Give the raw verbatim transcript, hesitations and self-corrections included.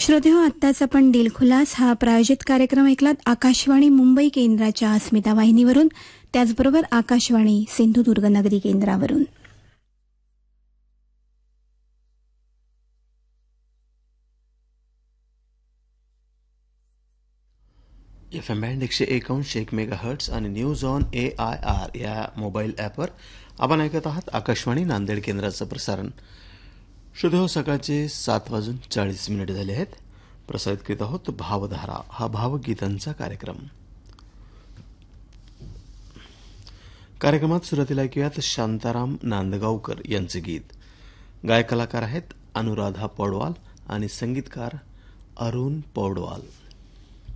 श्रोतेहो, आत्ताच आपण दिलखुलास हा प्रायोजित कार्यक्रम ऐकलात आकाशवाणी मुंबई केंद्राच्या अस्मिता वाहिनीवरून, त्याचबरोबर आकाशवाणी सिंधुदुर्ग नगरी केंद्रावरून. एफ एम बँड एकशे एकावन्न एक मेगा हर्ट्स आणि news on A I R या मोबाईल ॲपवर आपण ऐकत आहात आकाशवाणी नांदेड केंद्राचं प्रसारण. श्रोतेहो, सकाळचे सात वाजून चाळीस मिनिट झाले आहेत. प्रसारित करीत आहोत भावधारा हा भावगीतांचा कार्यक्रम. कार्यक्रमात सुरुवातीला ऐकूयात शांताराम नांदगावकर यांचे गीत. गायक कलाकार आहेत अनुराधा पौडवाल आणि संगीतकार अरुण पौडवाल.